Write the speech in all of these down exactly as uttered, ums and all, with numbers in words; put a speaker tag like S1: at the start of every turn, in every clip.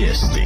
S1: Vijesti.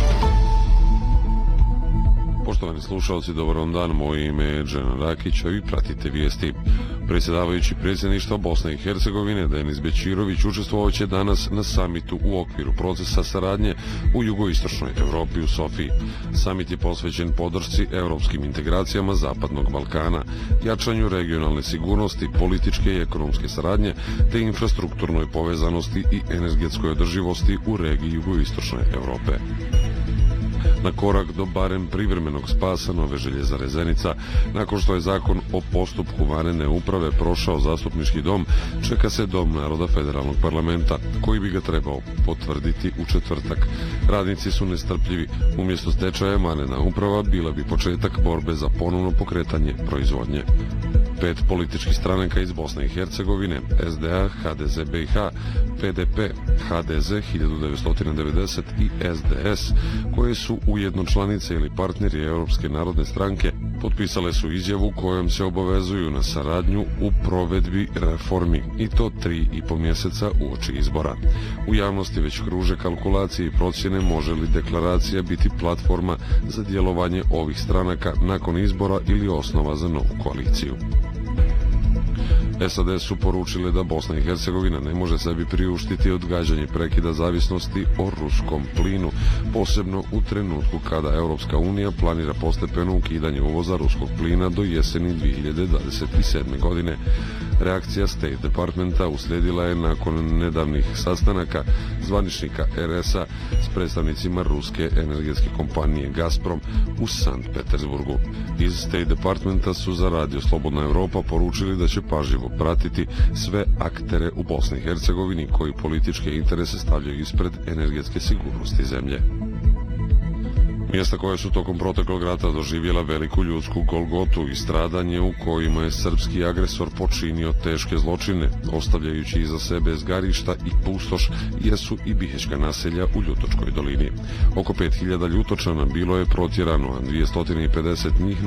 S2: Poštovani slušalci, dobar vam dan, moje ime je Džena Rakić, a vi pratite vijesti. Predsjedavajući predsjedništva Bosne i Hercegovine Denis Bećirović učestvovat će danas na samitu u okviru procesa saradnje u jugoistočnoj Evropi u Sofiji. Samit je posvećen podršci europskim integracijama Zapadnog Balkana, jačanju regionalne sigurnosti, političke i ekonomske saradnje, te infrastrukturnoj povezanosti i energetskoj održivosti u regiji jugoistočne Evrope. Na korak do barem privremenog spasa nove željezare Zenica, nakon što je zakon o postupku vanredne uprave prošao zastupnički dom, čeka se Dom naroda federalnog parlamenta, koji bi ga trebao potvrditi u četvrtak. Radnici su nestrpljivi. Umjesto stečaja vanredna uprava bila bi početak borbe za ponovno pokretanje proizvodnje. Pet političkih stranaka iz Bosne i Hercegovine, S D A, H D Z B i H, P D P, H D Z hiljadu devetsto devedeset i S D S, koje su ujedno članice ili partneri Europske narodne stranke, potpisale su izjavu kojom se obavezuju na saradnju u provedbi reformi, i to tri i po mjeseca uoči izbora. U javnosti već kruže kalkulacije i procjene može li deklaracija biti platforma za djelovanje ovih stranaka nakon izbora ili osnova za novu koaliciju. S A D su poručile da Bosna i Hercegovina ne može sebi priuštiti odgađanje prekida zavisnosti o ruskom plinu, posebno u trenutku kada Europska unija planira postepeno ukidanje uvoza ruskog plina do jeseni dvije hiljade dvadeset sedme. godine. Reakcija State Departmenta uslijedila je nakon nedavnih sastanaka zvaničnika R S A s predstavnicima ruske energetske kompanije Gazprom u Sankt Petersburgu. Iz State Departmenta su za Radio Slobodna Evropa poručili da će pažljivo pratiti sve aktere u Bosni i Hercegovini koji političke interese stavljaju ispred energetske sigurnosti zemlje. Mjesta koja su tokom proteklog rata doživjela veliku ljudsku golgotu i stradanje u kojima je srpski agresor počinio teške zločine, ostavljajući iza sebe zgarišta i pustoš, jesu i bihećka naselja u Ljutočkoj dolini. Oko pet hiljada Ljutočana bilo je protjerano, a dvjesto pedeset njih